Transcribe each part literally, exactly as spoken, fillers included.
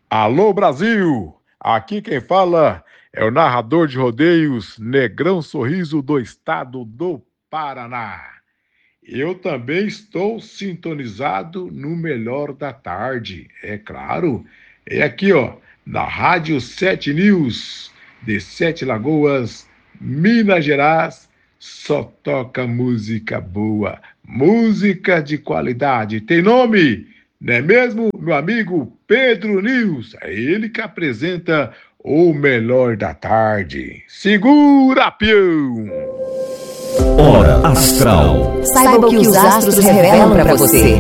Alô Brasil, aqui quem fala é o narrador de rodeios Negrão Sorriso do estado do Paraná. Eu também estou sintonizado no Melhor da Tarde, é claro. É aqui, ó, na Rádio Sete News, de Sete Lagoas, Minas Gerais, só toca música boa, música de qualidade. Tem nome, não é mesmo, meu amigo Pedro News? É ele que apresenta o Melhor da Tarde. Segura, peão! Hora Astral. Saiba o que os astros revelam para você.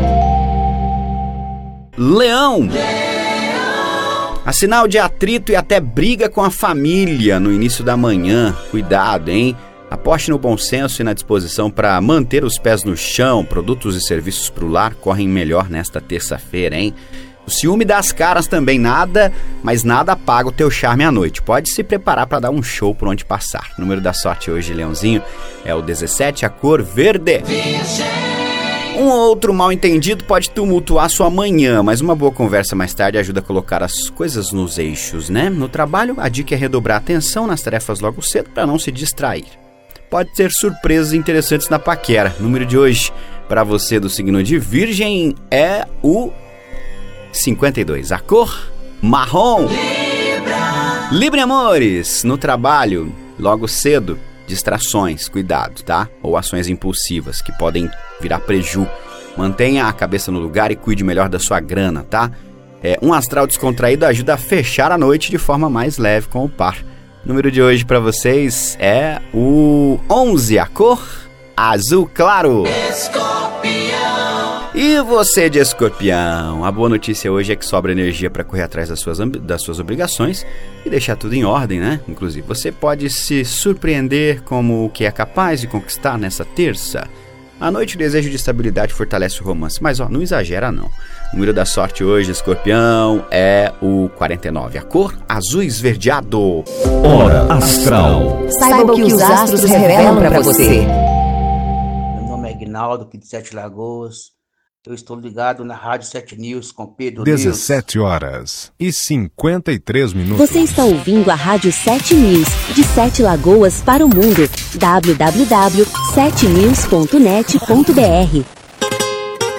Leão. Há sinal de atrito e até briga com a família no início da manhã. Cuidado, hein? Aposte no bom senso e na disposição para manter os pés no chão. Produtos e serviços para o lar correm melhor nesta terça-feira, hein? O ciúme dá as caras também, nada, mas nada apaga o teu charme à noite. Pode se preparar para dar um show por onde passar. O número da sorte hoje, Leãozinho, é o dezessete, a cor verde. Um outro mal entendido pode tumultuar sua manhã, mas uma boa conversa mais tarde ajuda a colocar as coisas nos eixos, né? No trabalho, a dica é redobrar a atenção nas tarefas logo cedo para não se distrair. Pode ter surpresas interessantes na paquera. O número de hoje, para você do signo de Virgem, é o cinquenta e dois. A cor marrom. Libra. Libra, amores. No trabalho, logo cedo, distrações, cuidado, tá? Ou ações impulsivas que podem virar preju. Mantenha a cabeça no lugar e cuide melhor da sua grana, tá? É, um astral descontraído ajuda a fechar a noite de forma mais leve com o par. O número de hoje para vocês é o onze, a cor azul claro. Escorpião. E você de Escorpião, a boa notícia hoje é que sobra energia para correr atrás das suas, das suas obrigações e deixar tudo em ordem, né? Inclusive, você pode se surpreender como o que é capaz de conquistar nessa terça. À noite, o desejo de estabilidade fortalece o romance, mas ó, não exagera não. O número da sorte hoje, Escorpião, é o quarenta e nove, a cor azul esverdeado. Hora Astral. Saiba o que os astros revelam para você. Meu nome é Aguinaldo, aqui de Sete Lagoas. Eu estou ligado na Rádio Sete News com Pedro dezessete horas e cinquenta e três minutos. Você está ouvindo a Rádio Sete News, de Sete Lagoas para o mundo. w w w ponto sete news ponto net ponto b r